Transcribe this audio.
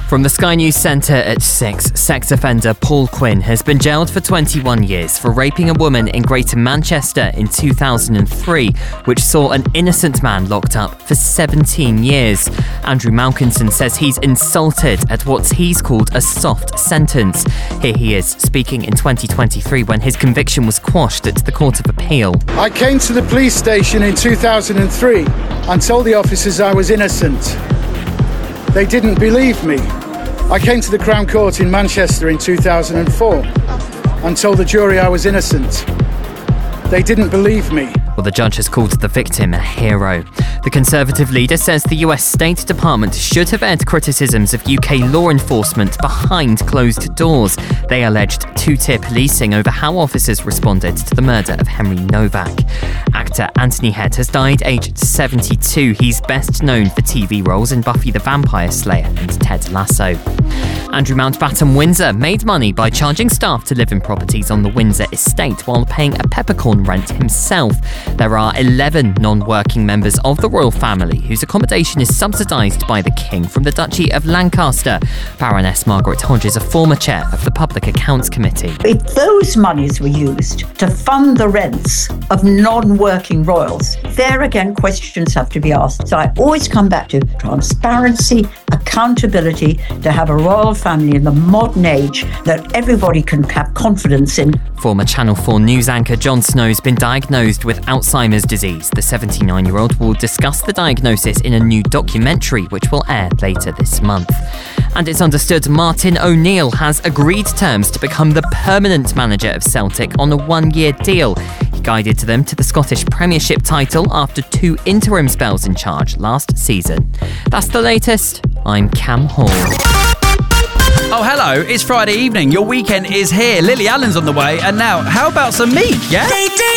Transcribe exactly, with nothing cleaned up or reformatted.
From the Sky News Centre at six, sex offender Paul Quinn has been jailed for twenty-one years for raping a woman in Greater Manchester in two thousand three, which saw an innocent man locked up for seventeen years. Andrew Malkinson says he's insulted at what he's called a soft sentence. Here he is speaking in twenty twenty-three when his conviction was quashed at the Court of Appeal. I came to the police station in two thousand three and told the officers I was innocent. They didn't believe me. I came to the Crown Court in Manchester in two thousand four and told the jury I was innocent. They didn't believe me. Well, the judge has called the victim a hero. The Conservative leader says the U S State Department should have aired criticisms of U K law enforcement behind closed doors. They alleged two-tier policing over how officers responded to the murder of Henry Novak. Actor Anthony Head has died aged seventy-two. He's best known for T V roles in Buffy the Vampire Slayer and Ted Lasso. Andrew Mountbatten Windsor made money by charging staff to live in properties on the Windsor estate while paying a peppercorn rent himself. There are eleven non-working members of the royal family whose accommodation is subsidised by the King from the Duchy of Lancaster. Baroness Margaret Hodge is a former chair of the Public Accounts Committee. If those monies were used to fund the rents of non-working royals, there again questions have to be asked. So I always come back to transparency, accountability, to have a royal family in the modern age that everybody can have confidence in. Former Channel four news anchor Jon Snow has been diagnosed with Alzheimer's disease. The seventy-nine-year-old will discuss the diagnosis in a new documentary which will air later this month. And it's understood Martin O'Neill has agreed terms to become the permanent manager of Celtic on a one-year deal. He guided them to the Scottish Premiership title after two interim spells in charge last season. That's the latest. I'm Cam Hall. Oh, hello, it's Friday evening. Your weekend is here. Lily Allen's on the way. And now, how about some meat, yeah?